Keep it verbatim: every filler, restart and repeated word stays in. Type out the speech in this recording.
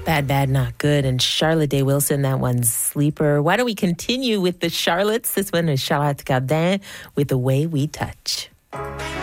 Bad, Bad, Not Good. And Charlotte Day Wilson, that one's Sleeper. Why don't we continue with the Charlottes? This one is Charlotte Cardin with The Way We Touch.